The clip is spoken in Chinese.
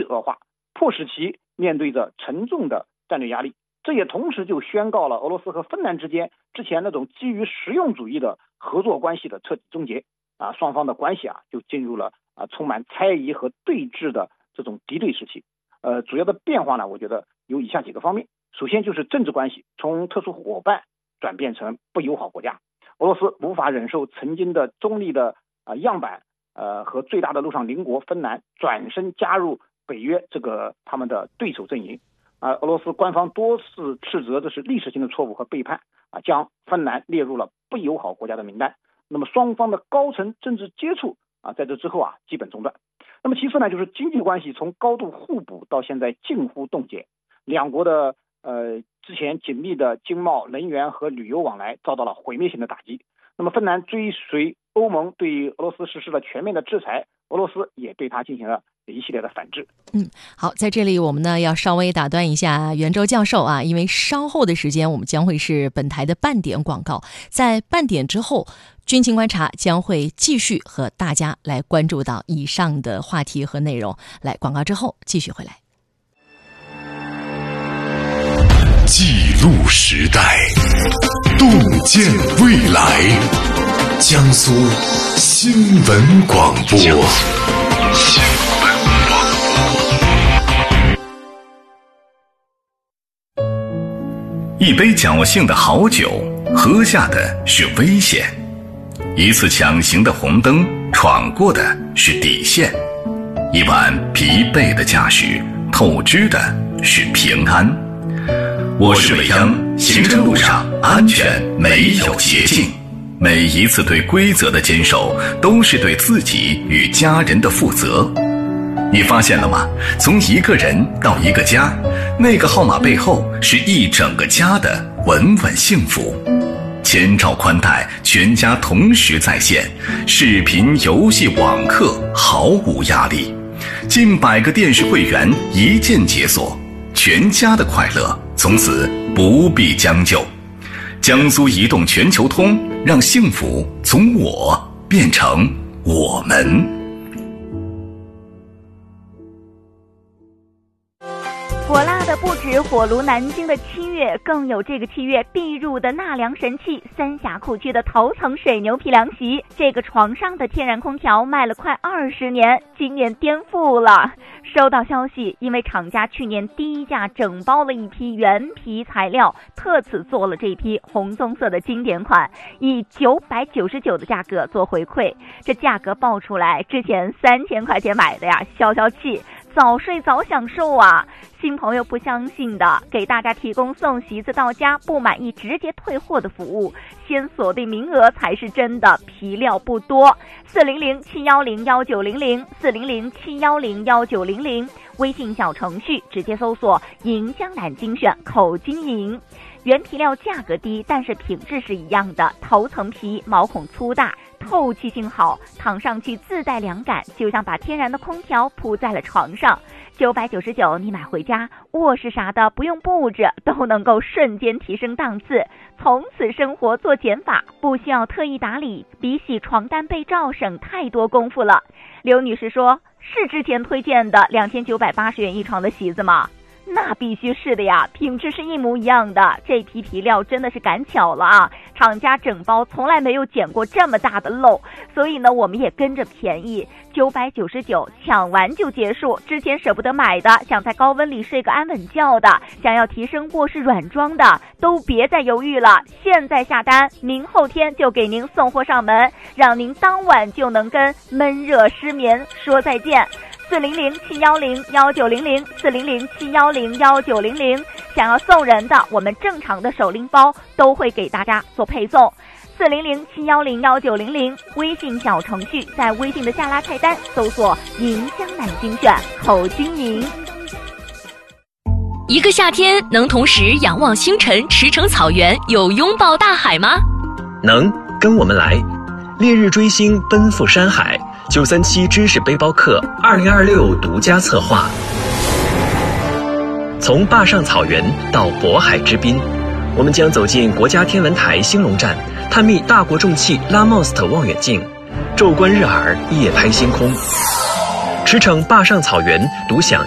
恶化，迫使其面对着沉重的战略压力。这也同时就宣告了俄罗斯和芬兰之间之前那种基于实用主义的合作关系的彻底终结双方的关系就进入了充满猜疑和对峙的这种敌对时期。主要的变化呢，我觉得有以下几个方面。首先就是政治关系从特殊伙伴转变成不友好国家，俄罗斯无法忍受曾经的中立的样板和最大的陆上邻国芬兰转身加入北约这个他们的对手阵营。俄罗斯官方多次斥责这是历史性的错误和背叛将芬兰列入了不友好国家的名单。那么双方的高层政治接触在这之后基本中断。那么其次呢，就是经济关系从高度互补到现在近乎冻结，两国的之前紧密的经贸、能源和旅游往来遭到了毁灭性的打击。那么芬兰追随欧盟对俄罗斯实施了全面的制裁，俄罗斯也对它进行了一系列的反制。 好，在这里我们呢要稍微打断一下袁周教授因为稍后的时间我们将会是本台的半点广告，在半点之后，军情观察将会继续和大家来关注到以上的话题和内容。来，广告之后继续回来。 记录时代，洞见未来，江苏新闻广播。 一杯侥幸的好酒，喝下的是危险；一次抢行的红灯，闯过的是底线；一晚疲惫的驾驶，透支的是平安。我是未央，行车路上安全没有捷径，每一次对规则的坚守，都是对自己与家人的负责。你发现了吗？从一个人到一个家，那个号码背后是一整个家的稳稳幸福。千兆宽带，全家同时在线，视频、游戏、网课毫无压力，近100个电视会员一键解锁，全家的快乐从此不必将就。江苏移动全球通，让幸福从我变成我们。 火辣的不止火炉南京的7月，更有这个7月必入的纳凉神器三峡库区的头层水牛皮凉席。这个床上的天然空调卖了快20年，今年颠覆了。收到消息，因为厂家去年低价整包了一批原皮材料，特此做了这批红棕色的经典款，以999的价格做回馈。这价格报出来，之前3000块钱买的呀，消消气，早睡早享受啊！新朋友不相信的，给大家提供送席子到家不满意直接退货的服务，先锁定名额才是真的，皮料不多。400-710-1900，400-710-1900，微信小程序直接搜索银江南精选口经营。原皮料价格低，但是品质是一样的，头层皮毛孔粗大，透气性好，躺上去自带凉感，就像把天然的空调铺在了床上。999你买回家，卧室啥的不用布置，都能够瞬间提升档次，从此生活做减法，不需要特意打理，比洗床单被罩省太多功夫了。刘女士说，是之前推荐的2980元一床的席子吗？那必须是的呀，品质是一模一样的，这批皮料真的是赶巧了啊！厂家整包从来没有捡过这么大的漏，所以呢，我们也跟着便宜，999抢完就结束。之前舍不得买的，想在高温里睡个安稳觉的，想要提升卧室软装的，都别再犹豫了，现在下单，明后天就给您送货上门，让您当晚就能跟闷热失眠说再见。400-710-1900，400-710-1900，想要送人的，我们正常的手拎包都会给大家做配送。400-710-1900，微信小程序，在微信的下拉菜单搜索银江南精选口经营。 一个夏天能同时仰望星辰、驰骋草原，有拥抱大海吗？ 能，跟我们来，烈日追星，奔赴山海。937知识背包客2026独家策划，从坝上草原到渤海之滨，我们将走进国家天文台兴隆站，探秘大国重器拉莫斯特望远镜，昼观日洱，夜拍星空，驰骋坝上草原，独享